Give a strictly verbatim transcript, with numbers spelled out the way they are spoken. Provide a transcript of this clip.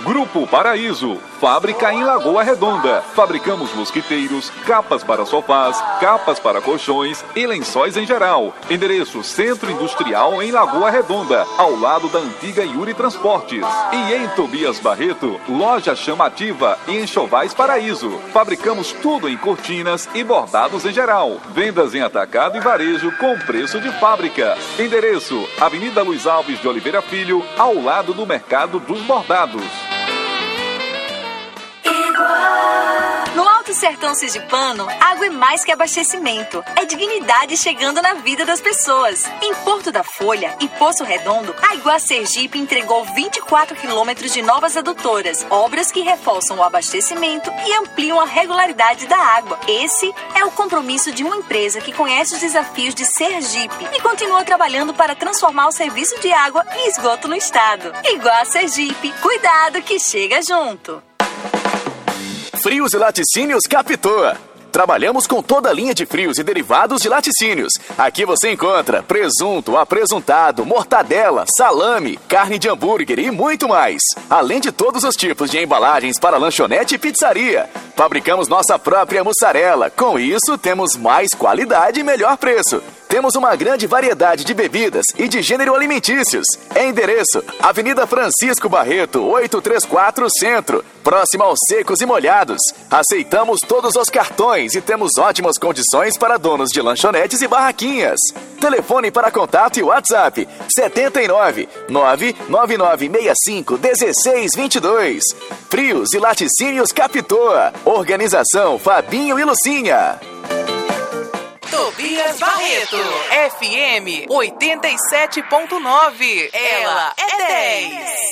Grupo Paraíso, fábrica em Lagoa Redonda. Fabricamos mosquiteiros, capas para sofás, capas para colchões e lençóis em geral. Endereço Centro Industrial em Lagoa Redonda, ao lado da antiga Yuri Transportes. E em Tobias Barreto, loja chamativa e enxovais Paraíso. Fabricamos tudo em cortinas e bordados em geral. Vendas em atacado e varejo com preço de fábrica. Endereço Avenida Luiz Alves de Oliveira Filho, ao lado do Mercado dos Bordados. No Alto Sertão Sergipano, água é mais que abastecimento. É dignidade chegando na vida das pessoas. Em Porto da Folha e Poço Redondo, a Iguá Sergipe entregou vinte e quatro quilômetros de novas adutoras, obras que reforçam o abastecimento e ampliam a regularidade da água. Esse é o compromisso de uma empresa que conhece os desafios de Sergipe e continua trabalhando para transformar o serviço de água e esgoto no estado. Iguá Sergipe, cuidado que chega junto. Frios e laticínios Capitoa. Trabalhamos com toda a linha de frios e derivados de laticínios. Aqui você encontra presunto, apresuntado, mortadela, salame, carne de hambúrguer e muito mais. Além de todos os tipos de embalagens para lanchonete e pizzaria. Fabricamos nossa própria mussarela. Com isso, temos mais qualidade e melhor preço. Temos uma grande variedade de bebidas e de gênero alimentícios. Endereço: Avenida Francisco Barreto, oitocentos e trinta e quatro, Centro, próximo aos Secos e Molhados. Aceitamos todos os cartões e temos ótimas condições para donos de lanchonetes e barraquinhas. Telefone para contato e WhatsApp: setenta e nove, nove nove nove seis cinco, um seis dois dois. Frios e Laticínios Capitoa. Organização Fabinho e Lucinha. Tobias Barreto, F M oitenta e sete ponto nove. Ela é dez.